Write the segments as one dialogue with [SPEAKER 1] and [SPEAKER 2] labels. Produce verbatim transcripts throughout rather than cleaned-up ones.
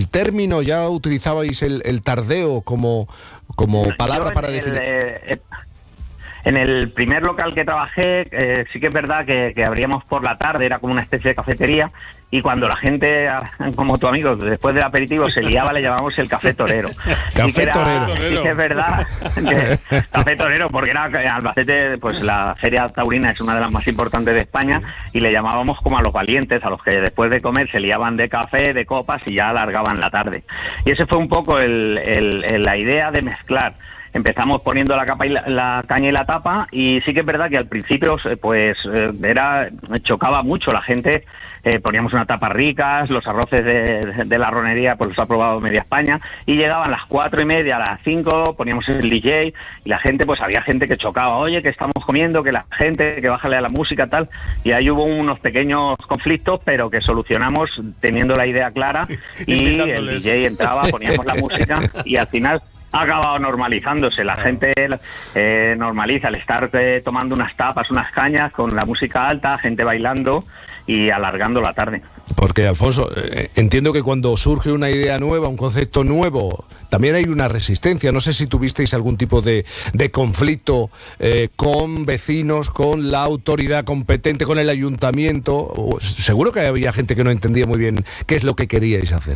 [SPEAKER 1] el término, ya utilizabais el, el tardeo como, como palabra para
[SPEAKER 2] el,
[SPEAKER 1] definir.
[SPEAKER 2] Eh, En el primer local que trabajé, eh, sí que es verdad que, que abríamos por la tarde, era como una especie de cafetería, y cuando la gente, como tu amigo, después del aperitivo se liaba, le llamábamos el café torero.
[SPEAKER 1] Café
[SPEAKER 2] sí que era,
[SPEAKER 1] torero.
[SPEAKER 2] Sí que es verdad que café torero, porque era Albacete, pues la feria taurina es una de las más importantes de España, y le llamábamos como a los valientes, a los que después de comer se liaban de café, de copas, y ya alargaban la tarde. Y ese fue un poco el, el, el, la idea de mezclar. Empezamos poniendo la capa y la, la caña y la tapa, y sí que es verdad que al principio pues era chocaba mucho la gente. Eh, poníamos unas tapas ricas, los arroces de, de la ronería pues los ha probado media España, y llegaban las cuatro y media, a las cinco, poníamos el D J, y la gente, pues había gente que chocaba, oye, que estamos comiendo, que la gente, que bájale a la música, tal, y ahí hubo unos pequeños conflictos, pero que solucionamos teniendo la idea clara, y el D J entraba, poníamos la música, y al final ha acabado normalizándose. La gente eh, normaliza el estar eh, tomando unas tapas, unas cañas con la música alta, gente bailando y alargando la tarde.
[SPEAKER 1] Porque, Alfonso, eh, entiendo que cuando surge una idea nueva, un concepto nuevo, también hay una resistencia. No sé si tuvisteis algún tipo de, de conflicto eh, con vecinos, con la autoridad competente, con el ayuntamiento. Seguro que había gente que no entendía muy bien qué es lo que queríais hacer.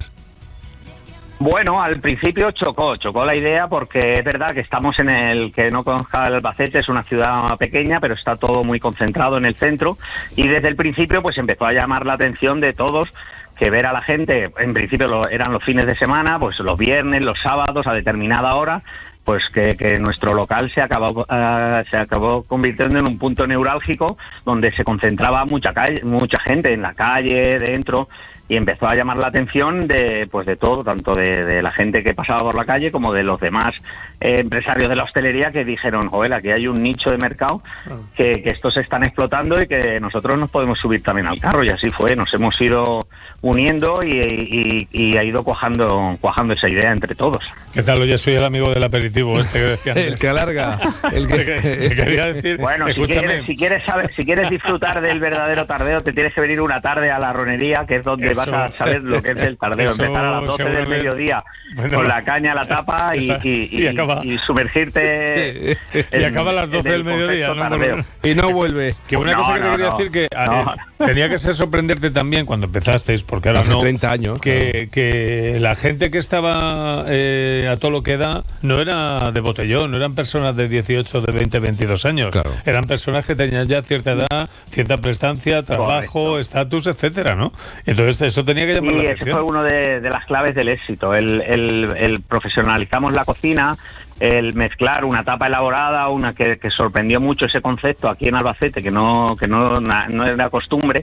[SPEAKER 2] Bueno, al principio chocó, chocó la idea, porque es verdad que estamos en el, que no conozca el Albacete, es una ciudad pequeña, pero está todo muy concentrado en el centro, y desde el principio pues empezó a llamar la atención de todos, que ver a la gente, en principio lo, eran los fines de semana, pues los viernes, los sábados, a determinada hora, pues que, que nuestro local se acabó, uh, se acabó convirtiendo en un punto neurálgico donde se concentraba mucha calle, mucha gente en la calle, dentro, y empezó a llamar la atención de pues de todo, tanto de, de la gente que pasaba por la calle como de los demás eh, empresarios de la hostelería, que dijeron, joder, aquí hay un nicho de mercado que, que estos se están explotando y que nosotros nos podemos subir también al carro, y así fue, nos hemos ido uniendo y, y, y ha ido cuajando, cuajando esa idea entre todos.
[SPEAKER 3] ¿Qué tal? Oye, soy el amigo del aperitivo este que decía antes.
[SPEAKER 1] El que alarga. El que...
[SPEAKER 3] que quería decir,
[SPEAKER 2] bueno, si quieres, si quieres saber, si quieres disfrutar del verdadero tardeo, te tienes que venir una tarde a la ronería, que es donde eso, vas a saber lo que es el tardeo. Empezar a las doce del mediodía, bueno, con la caña, la tapa y, esa, y, y, y, acaba, y sumergirte en,
[SPEAKER 3] y acaba a las doce del mediodía, ¿no?
[SPEAKER 1] Y no vuelve.
[SPEAKER 3] Que una
[SPEAKER 2] no,
[SPEAKER 3] cosa que
[SPEAKER 2] no,
[SPEAKER 3] te quería
[SPEAKER 2] no,
[SPEAKER 3] decir que
[SPEAKER 2] no.
[SPEAKER 3] eh, tenía que ser sorprenderte también cuando empezasteis, porque ahora
[SPEAKER 1] hace
[SPEAKER 3] no,
[SPEAKER 1] treinta años,
[SPEAKER 3] que,
[SPEAKER 1] claro.
[SPEAKER 3] que la gente que estaba eh, a todo lo que da no era de botellón, no eran personas de dieciocho, de veinte, veintidós años,
[SPEAKER 1] claro.
[SPEAKER 3] Eran personas que tenían ya cierta edad, cierta prestancia, trabajo, estatus, etcétera, ¿no? Entonces eso tenía que llamar
[SPEAKER 2] sí,
[SPEAKER 3] la
[SPEAKER 2] ese
[SPEAKER 3] atención.
[SPEAKER 2] Fue uno de, de las claves del éxito, el, el, el profesionalizamos la cocina, el mezclar una tapa elaborada, una que, que sorprendió mucho ese concepto aquí en Albacete, que no que no, no era costumbre,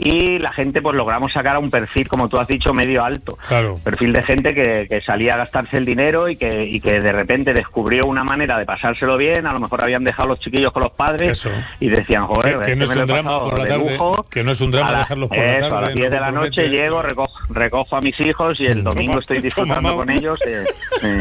[SPEAKER 2] y la gente pues logramos sacar a un perfil, como tú has dicho, medio alto,
[SPEAKER 3] claro.
[SPEAKER 2] Perfil de gente que, que salía a gastarse el dinero y que, y que de repente descubrió una manera de pasárselo bien. A lo mejor habían dejado los chiquillos con los padres.
[SPEAKER 3] Eso.
[SPEAKER 2] Y decían, joder,
[SPEAKER 3] que, que no es un drama por la
[SPEAKER 2] de
[SPEAKER 3] tarde,
[SPEAKER 2] lujo,
[SPEAKER 3] que no es un drama
[SPEAKER 2] a la,
[SPEAKER 3] dejarlos por
[SPEAKER 2] eso,
[SPEAKER 3] la tarde.
[SPEAKER 2] a las diez
[SPEAKER 3] no
[SPEAKER 2] de la noche
[SPEAKER 3] compromete.
[SPEAKER 2] llego, recojo, recojo a mis hijos y el domingo
[SPEAKER 3] Toma,
[SPEAKER 2] estoy disfrutando con ellos. Eh, eh.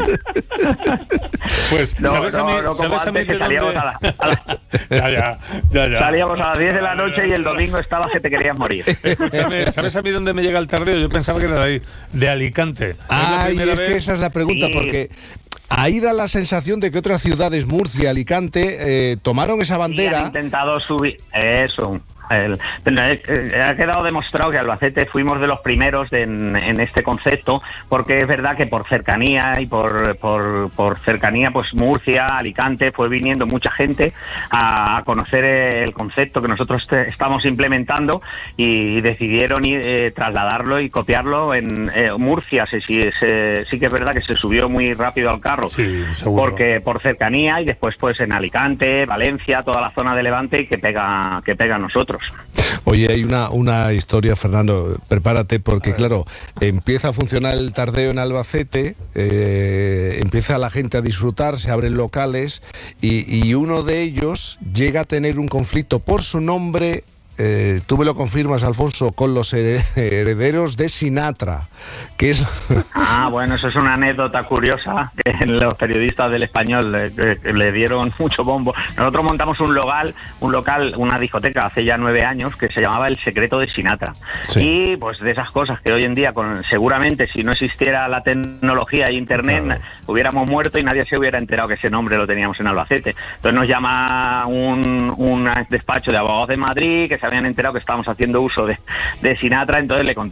[SPEAKER 3] Pues,
[SPEAKER 2] no,
[SPEAKER 3] ¿sabes
[SPEAKER 2] no,
[SPEAKER 3] a mí,
[SPEAKER 2] no,
[SPEAKER 3] ¿sabes a mí de
[SPEAKER 2] salíamos
[SPEAKER 3] dónde?
[SPEAKER 2] a, la, a la...
[SPEAKER 3] ya, ya, ya, ya.
[SPEAKER 2] Salíamos a las diez de la noche y el domingo estabas que te querías morir.
[SPEAKER 3] Escúchame, ¿sabes a mí dónde me llega el tardeo? Yo pensaba que era de ahí, de Alicante.
[SPEAKER 1] Ah, y es
[SPEAKER 3] vez?
[SPEAKER 1] que esa es la pregunta, sí. Porque ahí da la sensación de que otras ciudades, Murcia, Alicante, eh, tomaron esa bandera.
[SPEAKER 2] Y han intentado subir eso. El, ha quedado demostrado que Albacete fuimos de los primeros de, en, en este concepto, porque es verdad que por cercanía y por, por, por cercanía, pues Murcia, Alicante, fue viniendo mucha gente a, a conocer el concepto que nosotros te, estamos implementando, y decidieron ir, eh, trasladarlo y copiarlo en eh, Murcia. Se, se, se, sí que es verdad que se subió muy rápido al carro,
[SPEAKER 3] sí, seguro.
[SPEAKER 2] Porque por cercanía, y después pues en Alicante, Valencia, toda la zona de Levante, y que pega, que pega a nosotros.
[SPEAKER 1] Oye, hay una, una historia, Fernando, prepárate, porque claro, empieza a funcionar el tardeo en Albacete, eh, empieza la gente a disfrutar, se abren locales, y, y uno de ellos llega a tener un conflicto por su nombre eh, tú me lo confirmas, Alfonso, con los herederos de Sinatra, que es...
[SPEAKER 2] Ah, bueno, eso es una anécdota curiosa que los periodistas del Español le, le dieron mucho bombo. Nosotros montamos un local, un local, una discoteca hace ya nueve años que se llamaba El Secreto de Sinatra. Sí. Y pues de esas cosas que hoy en día, con, seguramente si no existiera la tecnología e internet, claro, hubiéramos muerto y nadie se hubiera enterado que ese nombre lo teníamos en Albacete. Entonces nos llama un, un despacho de abogados de Madrid que se habían enterado que estábamos haciendo uso de, de Sinatra, entonces le contamos